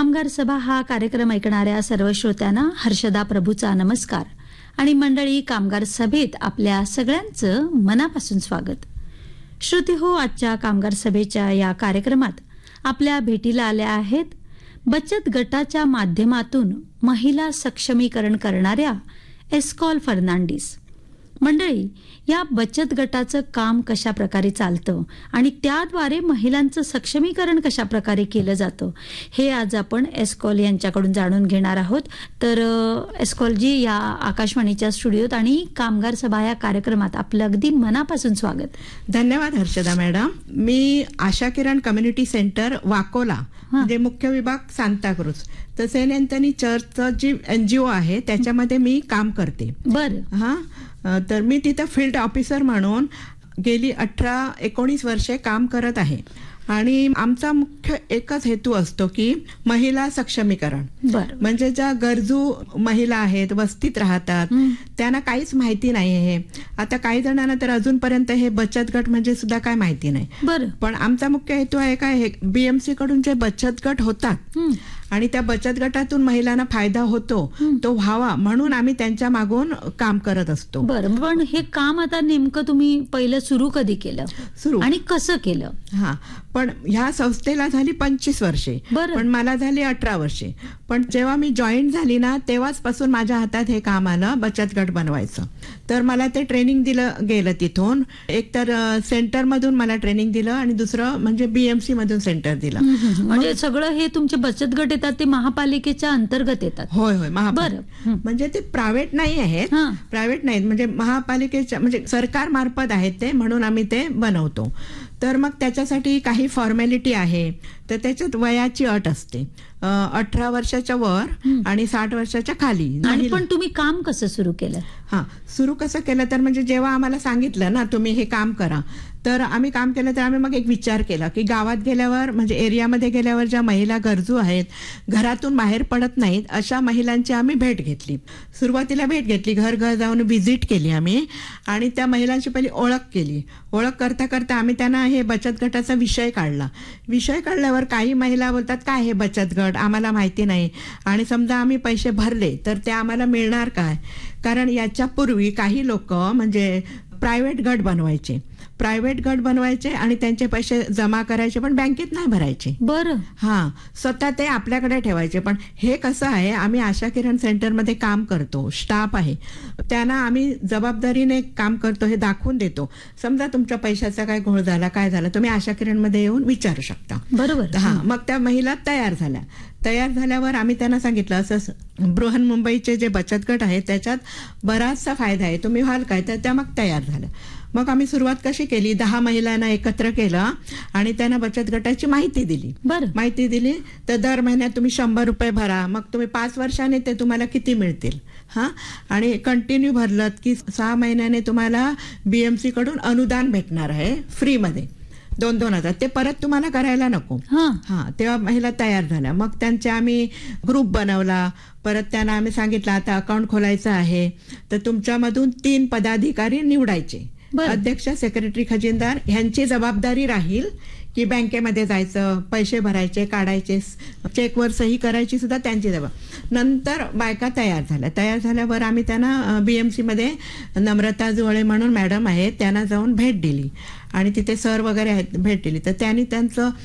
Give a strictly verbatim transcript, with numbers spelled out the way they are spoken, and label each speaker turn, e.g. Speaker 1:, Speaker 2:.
Speaker 1: कामगार सभा हा कार्यक्रम ऐकणाऱ्या सर्व श्रोत्यांना हर्षदा प्रभूचा नमस्कार आणि मंडळी कामगार सभेत आपल्या सगळ्यांचं मनापासून स्वागत. श्रोते हो, आजच्या कामगार सभेच्या या कार्यक्रमात आपल्या भेटीला आल्या आहेत बचत गटाच्या माध्यमातून महिला सक्षमीकरण करणाऱ्या एस्कॉल फर्नांडिस. मंडळी, या बचत गटाचं काम कशा प्रकारे चालतं आणि त्याद्वारे महिलांचं सक्षमीकरण कशा प्रकारे केलं जातं हे आज आपण एस्कॉल यांच्याकडून जाणून घेणार आहोत. तर एस्कॉलजी, या आकाशवाणीच्या स्टुडिओत आणि कामगार सभा या कार्यक्रमात आपलं अगदी मनापासून स्वागत.
Speaker 2: धन्यवाद हर्षदा मॅडम. मी आशा किरण कम्युनिटी सेंटर वाकोला म्हणजे मुख्य विभाग सांताक्रूज तर सेंट अँथनी चर्चचं जी एनजीओ आहे त्याच्यामध्ये मी काम करते.
Speaker 1: बरं.
Speaker 2: हा, तर मी तिथं फील्ड ऑफिसर म्हणून गेली अठरा एकोणीस वर्षे काम करत आहे आणि आमचा मुख्य एकच हेतू असतो की महिला सक्षमीकरण. म्हणजे ज्या गरजू महिला आहेत, वस्तीत राहतात, त्यांना काहीच माहिती नाही आहे. आता काही जणांना तर अजूनपर्यंत हे बचत गट म्हणजे सुद्धा काय माहिती नाही.
Speaker 1: बरं.
Speaker 2: पण आमचा मुख्य हेतू आहे काय, बीएमसी कडून जे बचत गट होतात आणि त्या बचत गटातून महिलांना फायदा होतो तो व्हावा म्हणून आम्ही त्यांच्या मागून काम करत असतो.
Speaker 1: बरं. पण हे काम आता नेमकं तुम्ही पहिलं सुरू कधी केलं
Speaker 2: सुरू
Speaker 1: आणि कसं केलं?
Speaker 2: हा, पण ह्या संस्थेला झाली पंचवीस वर्षे, पण मला झाली अठरा वर्षे. पण जेव्हा मी जॉईन झाली ना तेव्हाच पासून माझ्या हातात हे काम आलं बचत गट बनवायचं. तर मला ते ट्रेनिंग दिलं गेलं तिथून. एक तर सेंटर मधून मला ट्रेनिंग दिलं आणि दुसरं म्हणजे बीएमसी मधून सेंटर दिलं.
Speaker 1: म्हणजे सगळं हे तुमचे बचत गट येतात ते महापालिकेच्या अंतर्गत येतात?
Speaker 2: होय होय, महापालिका. म्हणजे ते प्रायव्हेट नाही आहेत, प्रायव्हेट नाहीत, म्हणजे महापालिकेच्या म्हणजे सरकार मार्फत आहेत ते, म्हणून आम्ही ते बनवतो. तर मग त्याच्यासाठी काही फॉर्मॅलिटी आहे. तर त्याच्यात वयाची अट असते, अठरा वर्षाच्या वर आणि साठ वर्षाच्या खाली.
Speaker 1: आणि पण तुम्ही काम कसं सुरू केलं?
Speaker 2: हा, सुरू कसं केलं तर म्हणजे जेव्हा आम्हाला सांगितलं ना तुम्ही हे काम करा, तर आम्ही काम केलं. तर आम्ही मग एक विचार केला की गावात गेल्यावर म्हणजे एरियामध्ये गेल्यावर ज्या महिला गरजू आहेत, घरातून बाहेर पडत नाहीत, अशा महिलांची आम्ही भेट घेतली. सुरुवातीला भेट घेतली, घर घर जाऊन व्हिजिट केली आम्ही आणि त्या महिलांची पहिली ओळख केली. ओळख करता करता आम्ही त्यांना हे बचत गटाचा विषय काढला. विषय काढल्यावर काही महिला बोलतात काय हे बचत गट आम्हाला माहिती नाही, आणि समजा आम्ही पैसे भरले तर ते आम्हाला मिळणार काय. कारण याच्यापूर्वी काही लोक म्हणजे प्रायव्हेट गट बनवायचे प्रायव्हेट गट बनवायचे आणि त्यांचे पैसे जमा करायचे, पण बँकेत नाही भरायचे.
Speaker 1: बरं.
Speaker 2: हा, स्वतः ते आपल्याकडे ठेवायचे. पण हे कसं आहे, आम्ही आशा किरण सेंटरमध्ये काम करतो, स्टाफ आहे, त्यांना आम्ही जबाबदारीने काम करतो हे दाखवून देतो. समजा तुमच्या पैशाचा काय घोळ झाला, काय झालं, तुम्ही आशा किरणमध्ये येऊन विचारू शकता.
Speaker 1: बरोबर.
Speaker 2: हा, मग त्या महिला तयार झाल्या. तयार झाल्यावर आम्ही त्यांना सांगितलं असं बृहन्मुंबईचे जे बचत गट आहेत त्याच्यात बराचसा फायदा आहे, तुम्ही व्हाल काय. तर त्या मग तयार झाल्या. मग आम्ही सुरुवात कशी केली, दहा महिलांना एकत्र केलं आणि त्यांना बचत गटाची माहिती दिली. माहिती दिली तर दर महिन्यात तुम्ही शंभर रुपये भरा, मग तुम्ही पाच वर्षाने ते तुम्हाला किती मिळतील. हा, आणि कंटिन्यू भरलं की सहा महिन्याने तुम्हाला बीएमसी कडून अनुदान भेटणार आहे फ्रीमध्ये, दोन दोन हजार. ते परत तुम्हाला करायला नको. हा, तेव्हा महिला तयार झाल्या. मग त्यांचे आम्ही ग्रुप बनवला. परत त्यांना आम्ही सांगितलं आता अकाउंट खोलायचं आहे तर तुमच्यामधून तीन पदाधिकारी निवडायचे. अध्यक्ष, सेक्रेटरी, खजिनदार ह्यांची जबाबदारी राहील की बँकेमध्ये जायचं, पैसे भरायचे, काढायचे, चेकवर सही करायची सुद्धा त्यांची जबाबदारी. नंतर बायका तयार झाल्या. तयार झाल्यावर आम्ही त्यांना बीएमसी मध्ये नम्रता जुळे म्हणून मॅडम आहेत, त्यांना जाऊन भेट दिली आणि तिथे सर वगैरे आहेत, भेट दिली. तर त्यांनी त्यांचं